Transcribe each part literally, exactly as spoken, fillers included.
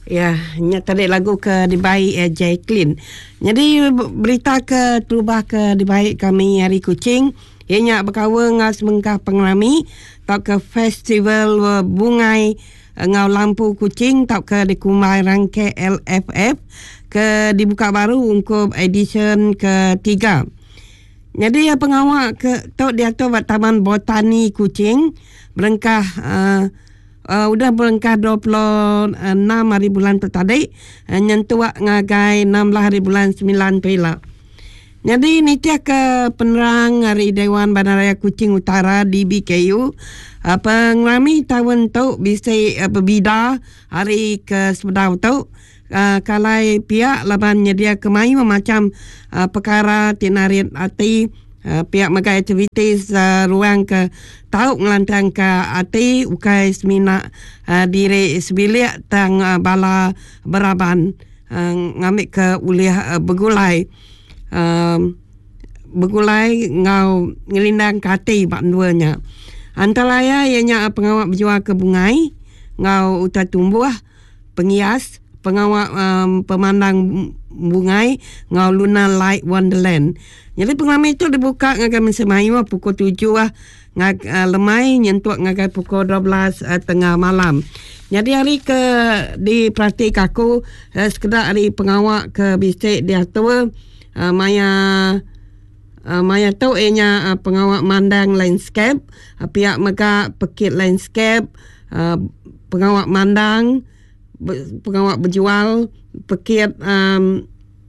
Ya, nya tadi lagu ke dibaik eh, Jacqueline. Jadi berita ke terubah ke dibaik kami hari Kuching. Ianya berkawa ngas mengkah pengrami tak ke festival uh, bungai uh, ngau lampu Kuching tak ke dikumai rangke L F F ke dibuka baru untuk edition ketiga. Jadi ya pengawal ke tok dia tu Taman Botani Kuching berengkah uh, Uh, udah berengkah dua puluh enam hari bulan tertadi uh, nyentuak ngagai enam belas hari bulan sembilan pila. Jadi ini tiap ke penerang hari Dewan Bandaraya Kuching Utara D B K U uh, pengrami tahun tu bisa uh, berbida hari ke sepedau tu uh, kalai pihak laban nyedia kemai macam uh, perkara tinarian ati Uh, pihak megai aktivitis uh, ruang ke tahu ngelantang ke ati ukai semina uh, diri sebilik tang uh, bala beraban uh, ngambil ke uliah uh, begulai uh, begulai ngau ngelindang ke ati bak duanya antaranya ianya pengawal berjual ke bungai ngau utai tumbuh pengias pengawal um, pemandang bungai ngau Luna Light Wonderland. Jadi pengrami itu dibuka ngagai mensemayu pukul tujuh lah ngag uh, lemai nyentuak ngagai pukul dua belas uh, tengah malam. Jadi hari ke di praktik aku uh, sekedar hari pengawak ke bisik dia tua uh, maya uh, maya tu ianya uh, pengawak mandang landscape uh, pihak mega pekit landscape uh, pengawak mandang pengawak berjual pekit um,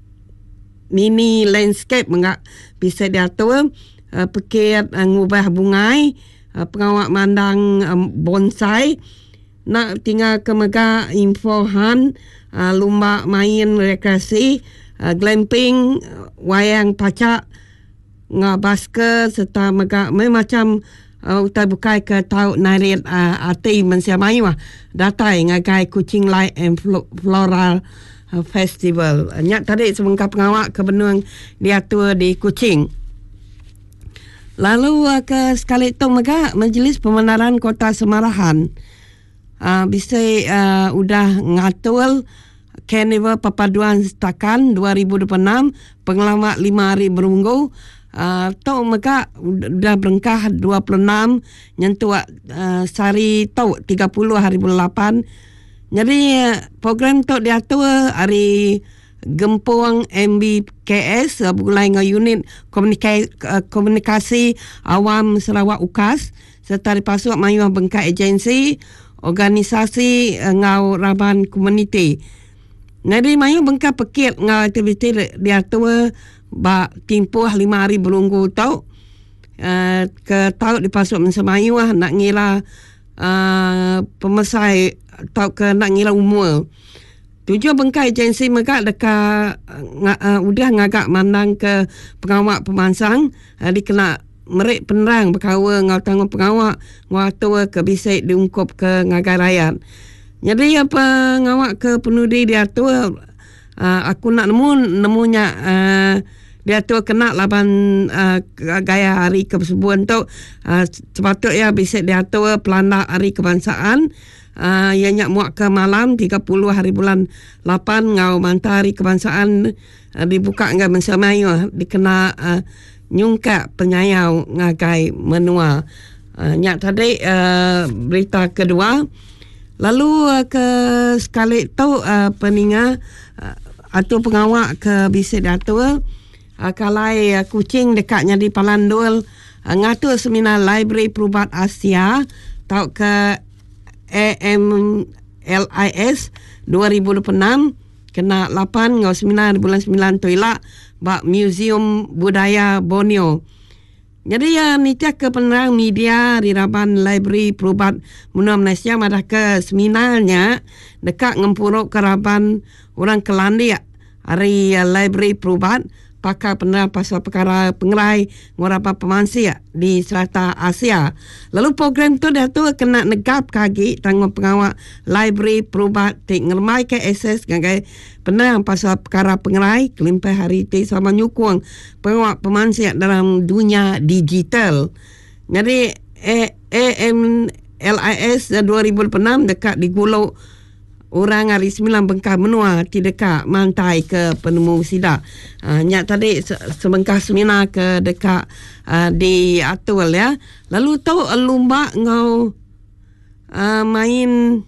mini landscape mengak bisa diatur uh, pekit uh, ngubah bungai uh, pengawak mandang um, bonsai nak tinggal ke mega infohan uh, lumba main rekreasi uh, glamping uh, wayang pacak ngah basker serta mega macam uh, utai bukai ke tau narit uh, ati mensiamai wah datai ngagai Kuching Light and Floral Festival. Nyak tadi semengkap pengawak ke benung diatur di Kuching. Lalu uh, ke sekali tu mega Majlis Pembenaran Kota Semarahan uh, bisa uh, udah ngatur Carnival Perpaduan Setakan dua ribu dua puluh enam pengalaman lima hari berunggu. Uh, tu mega udah berengkah dua puluh enam nyentuh uh, sari tau tiga puluh hari bulan lapan. Jadi program tu diatur hari Gempuang M B K S bergulai dengan unit komunikasi, komunikasi awam Sarawak U K A S serta dipasuk mayu bengkak agensi organisasi ngau raban komuniti. Jadi mayu bengkak pekit ngau aktiviti diatur bak timpuh lima hari berunggu tau uh, ke tau dipasuk mensemayu nak ngira uh, pemesai tau ke nak ngira umur. Tujuh bengkai agensi mereka dekat uh, udah ngagak mandang ke pengawak pemansang uh, dikena merik penerang berkawa ngau tanggung pengawak ngau tua ke bisik diungkup ke ngagai rakyat. Jadi apa ngawak ke penudi dia tua uh, aku nak nemu nemunya uh, dia tua kena laban uh, gaya hari kesebuan tu uh, sepatutnya bisik dia tua pelanda hari kebangsaan. Uh, ianya muak ke malam tiga puluh hari bulan lapan ngau manta hari kebangsaan uh, dibuka ngau mensamayu dikena uh, nyungka penyayau ngagai menua. Uh, nyak tadi uh, berita kedua. Lalu uh, ke sekali tu uh, peninga uh, atau pengawak ke bisik datua uh, kalai uh, Kuching dekatnya di Palandul uh, ngatur seminar Library Perubat Asia tau ke A M L I S dua ribu dua puluh enam kena lapan ngau sembilan bulan sembilan tu ilak bak Museum Budaya Borneo. Jadi ya ni tiap ke penerang media di Raban Library Perubat Menua Malaysia madah ke seminarnya dekat ngempuruk ke Raban orang Kelandia hari uh, Library Perubat pakar penerang pasal perkara pengerai ngorapa pemansi di Selatan Asia. Lalu program tu dah tu kena negap kaki tanggung pengawal Library Perubat tik ngermai ke akses ngagai penerang pasal perkara pengerai kelimpai hari ti sama nyukung pengawal pemansi dalam dunia digital. Jadi A M L I S dua ribu dua puluh enam dekat di Gulok orang hari sembilan bengkah menua ti dekat mantai ke penemu sida. Uh, nyak tadi se- sebengkah semina ke dekat uh, di Atul ya. Lalu tahu lumba ngau uh, main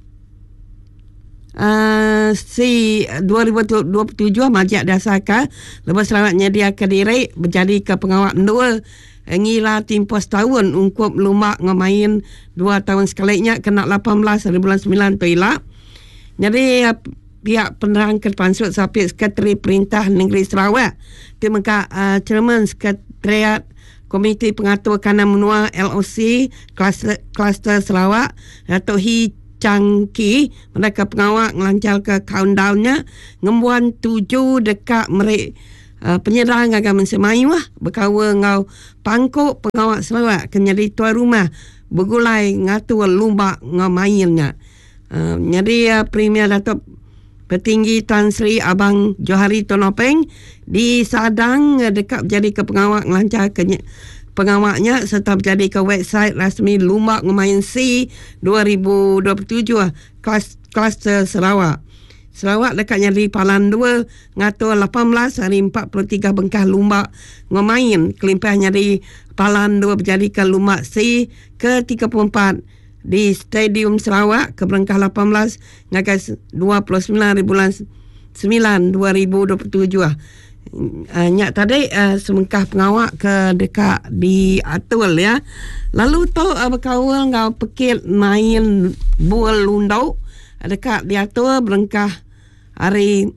uh, si dua ribu dua puluh tujuh majak dasarkan lepas selamatnya dia ke diri berjadi ke pengawal dua ngila timpo setahun ungkup lumba ngamain dua tahun sekalinya kena lapan belas hari bulan sembilan tu ilah. Jadi uh, pihak penerang kepansut sapit Sekretari Perintah Negeri Sarawak terima uh, Chairman Sekretariat Komiti Pengatur Kanan Menua L O C Kluster, Kluster Sarawak Dato' Hi Chang Ki mereka pengawal ngelancar ke countdownnya ngembuan tujuh dekat mereka uh, penyerang agama semayu lah berkawa ngau pangkuk pengawal Sarawak kenyadi tuan rumah bergulai ngatur lumba ngau mainnya. Uh, jadi uh, Premier Datuk Petinggi Tan Sri Abang Johari Tonopeng di Sadang uh, dekat jadi ke pengawal ngelancar ke pengawalnya serta berjadi ke website rasmi Lumba Ngemain C dua ribu dua puluh tujuh uh, Kluster Sarawak. Sarawak dekat nyari Palan dua ngatur lapan belas hari empat puluh tiga bengkah lumba ngemain kelimpah nyari Palan dua berjadi ke lumba C ke tiga puluh empat di Stadium Sarawak ke bengkah lapan belas ngagai dua puluh sembilan hari bulan sembilan dua ribu dua puluh tujuh uh, nyak tadi uh, semengkah pengawak ke dekat di Atul ya. Lalu tu uh, berkawal ngau pekit main bual lundau dekat di Atul berengkah hari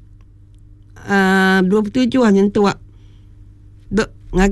uh, dua puluh tujuh nyentuh duk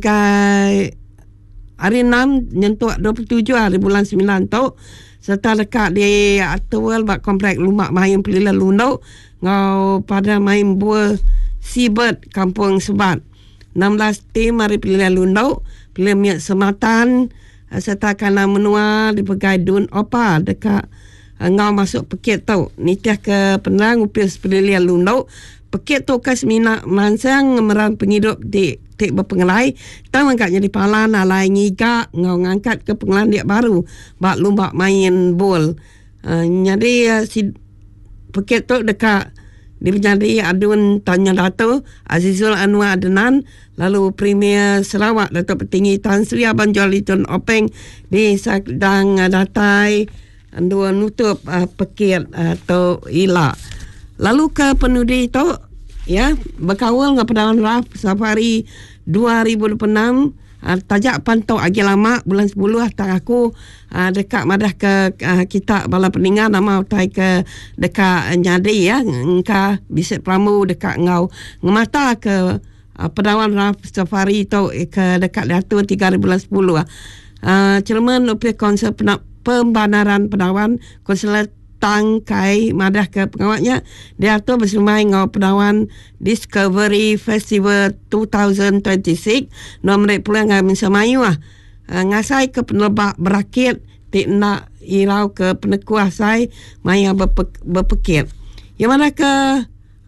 ngagai hari enam nyentuh dua puluh tujuh hari bulan sembilan tu serta dekat di Atul bak komplek lumak main pilihan lundau ngau pada main buah Seabird Kampung Sebat enam belas tim hari pilihan lundau pilihan miak sematan serta kanan menua dipegai Dun Opa dekat ngau masuk pekit tu nitiah ke penerang upis pilihan lundau pekit tu kas minak meransang meran penghidup di tik berpengelai tahu angkat jadi palan alai ngigak ngau ngangkat ke pengelan dia baru bak lumba main bol uh, jadi uh, si pekit tu dekat dia menjadi adun Tanya Dato' Azizul Anwar Adnan lalu Premier Sarawak Datuk Petinggi Tan Sri Abang Johari Tonopeng di sedang uh, datai dua nutup uh, pekit atau uh, ila. Lalu ke penudi tu ya berkawal dengan Perdana Raf Safari dua ribu dua puluh enam uh, tajak pantau agi lama bulan sepuluh tak aku uh, dekat madah ke uh, kita bala peningan nama utai ke dekat uh, nyadi ya engka bisik pramu dekat ngau ngemata ke uh, Perdana Raf Safari tu ke dekat Datuk tiga bulan sepuluh uh, Chairman Upia Konsel Pembandaran Pedawan Konsulat Tangkai madah ke pengawatnya dia tu bersemai ngau pedawan Discovery Festival dua ribu dua puluh enam nombor pulang ngau mensamayu ah uh, ngasai ke penebak berakit tik nak irau ke penekuah sai maya berpe, berpekit yang mana ke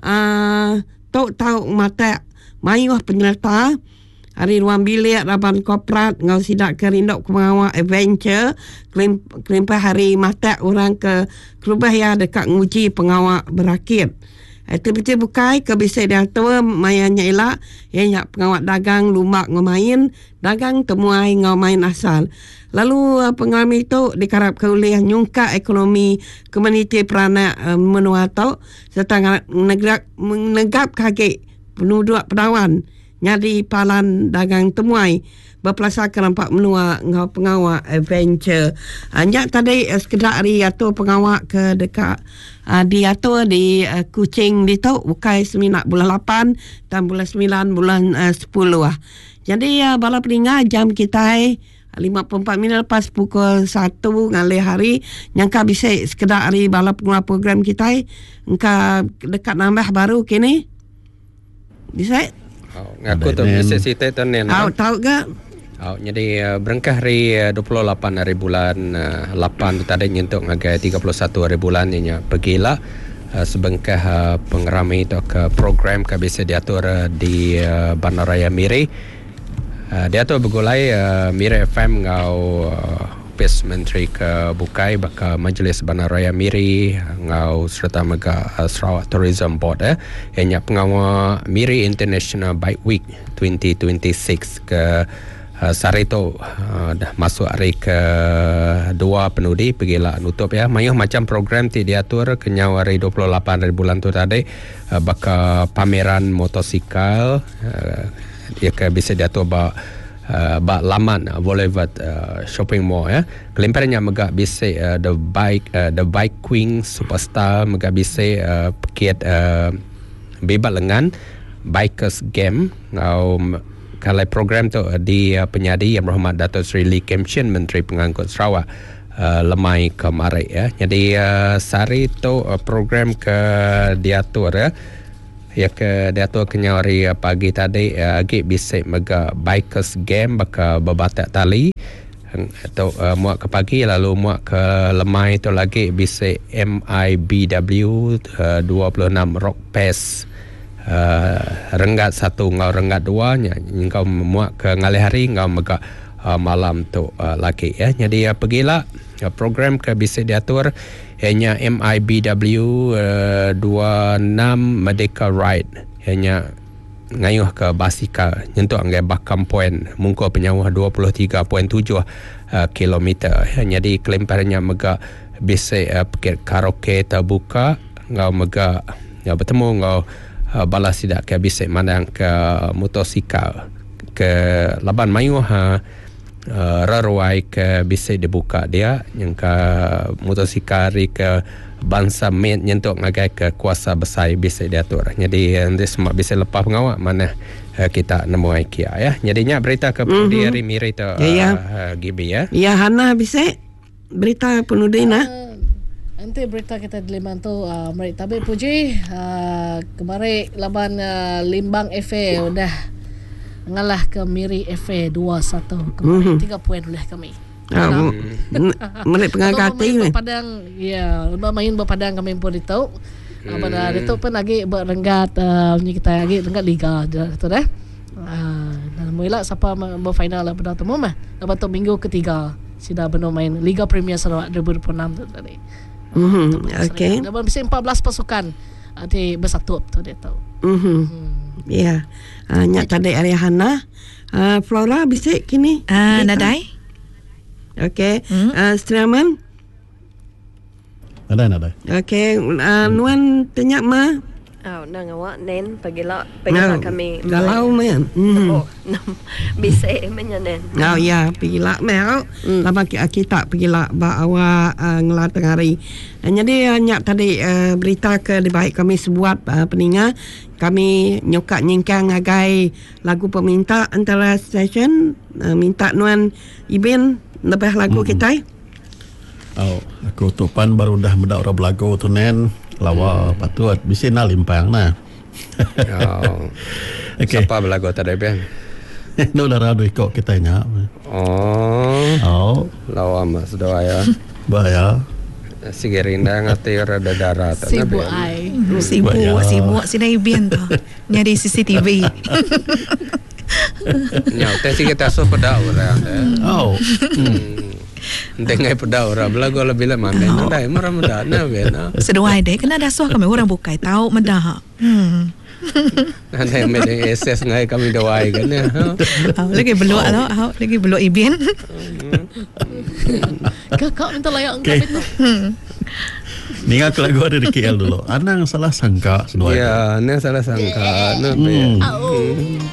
uh, tok tau mata mayu penyerta hari ruang bilik laban korporat ngau sidak ke rindok pengawal adventure kelim, kelimpah hari mata orang ke kelubah ya dekat nguji pengawal berakit itu betul bukai ke bisa dia tua mayanya elak yang nyak pengawal dagang lumak ngemain dagang temuai ngau main asal lalu uh, pengalaman itu dikarap ke oleh nyungka ekonomi komuniti peranak uh, menua tu serta negap menegap kaki penduduk pedawan nyadi palan dagang temuai berpelasar ke nampak menua ngau pengawal adventure anjak tadi uh, sekedar hari atau pengawal ke dekat uh, di atau di uh, Kuching di tu bukai seminak bulan lapan dan bulan sembilan bulan uh, sepuluh ah. Jadi uh, bala peningat jam kita lima puluh empat minit lepas pukul satu ngalih hari nyangka bisa sekedar hari bala pengeluar program kita engka dekat nambah baru kini bisa oh, ngaku tu bisa cerita tu nen tahu tahu ke oh, jadi uh, berengkah hari uh, dua puluh lapan hari bulan uh, lapan tu tadi nyentuk ngagai tiga puluh satu hari bulan nya pergilah uh, sebengkah uh, pengerami tu ke program ke bisa diatur uh, di uh, Bandaraya Miri. Uh, dia tu bergulai uh, Miri F M ngau uh, Pes Menteri ke Bukai baka Majlis Bandar Raya Miri ngau serta mega uh, Sarawak Tourism Board eh ianya pengawal Miri International Bike Week twenty twenty-six ke uh, Sarito uh, dah masuk hari ke dua penudi pergilah nutup ya. Mayuh macam program ti diatur kenyau hari dua puluh lapan hari bulan tu tadi uh, baka pameran motosikal uh, dia ke bisa diatur ba Uh, ba laman uh, Boulevard uh, shopping mall ya. Kelimpannya mega bisa uh, the bike uh, the bike queen superstar mega bisa uh, paket uh, bebas lengan bikers game ngau kalau program tu uh, di uh, penyadi Yang Berhormat Dato' Seri Lee Kem Chin Menteri Pengangkut Sarawak uh, lemai kemarin ya. Jadi uh, sari tu uh, program ke diatur ya. Ya ke diatur kenyau hari pagi tadi uh, agak bisa mega bikers game baka berbatak tali atau uh, muak ke pagi lalu muak ke lemai tu lagi bisa M I B W uh, dua puluh enam Rock Pass uh, renggat satu ngau renggat dua nya engkau muak ke ngalih hari ngau mega uh, malam tu uh, lagi ya. Jadi uh, pergilah uh, program ke bisa diatur hanya M I B W uh, dua puluh enam Merdeka Ride hanya ngayuh ke basikal nyentuh anggai Bakam Point mungkul penyawah dua puluh tiga perpuluhan tujuh uh, kilometer. Jadi kelimpannya mega bisa uh, paket karaoke terbuka ngau mega ya bertemu ngau uh, balas tidak ke bisa mandang ke motosikal ke laban mayuh uh, Uh, raruai ke bisa dibuka dia yang ke motosikal ke bangsa met nyentuk ngagai ke kuasa besar bisa diatur. Jadi nanti semua bisa lepas pengawak mana uh, kita nemu IKEA ya. Jadinya berita ke penudi hari Miri tu uh, ya, ya. uh, Gibi ya. Ya Hana bisa berita penudi nah. Uh, nanti berita kita di Limbang tu uh, mereka tapi puji uh, kemarin laban uh, Limbang F A udah ngalah ke Miri F A dua satu kemarin, mm-hmm. tiga poin oleh kami. Ah, mereka pengagati ni. Padang, ya, main berpadang kami pun ditau. Hmm. Pada itu pun lagi berenggat, uh, kita lagi renggat liga, tu dah. Ah, dan mula siapa berfinal lah pada tu mah. Lepas tu minggu ketiga sudah benar main Liga Premier Sarawak dua ribu enam tu tadi. Hmm, okey. Dalam bisa empat belas pasukan nanti bersatu tu dia tahu. Mhm. Hmm. Ya. Uh, nyak tadi area Hana uh, Flora bisa kini uh, Nadai okey hmm? uh, Straman Nadai Nadai okey uh, Nuan tenyak ma oh nang awak nen pagila pagila kami galau men mm. oh bisa menya nen oh ya pagila mel mm. lama kita pagila ba awak uh, ngelatang hari uh, jadi uh, nyak tadi uh, berita ke di baik kami sebuat uh, peninga kami nyokak nyingkang agai lagu peminta antara session uh, minta Nuan Ibin lebih lagu hmm. kita. Oh, aku tupan baru dah mendak orang belagu tu nen lawa hmm. patut bisa nak limpang nah. Oh. Okay. Siapa belagu tadi ben? No dah radu ikut kita nya. Oh. Oh. Lawa mas doa ya. Bahaya. Si Gerinda ngati rada darah tu. Sibuk ai. Sibuk, sibuk si Ibin tu. Nyari C C T V. Nyau teh si kita so pada orang. Oh. Dengai pada orang belagu lebih lama mana dah marah muda na bena. Seduai deh kena dah suah kami orang bukai tahu medah. Hmm. Nanti yang medeng S S ngai kami doai kan ya. Oh, lagi beluk alo, oh, lagi beluk Ibin. Kakak minta layak engkau itu. Ni aku lagu ada di K L dulu. Anang salah sangka seduai. Ya, anang salah sangka. Nabe.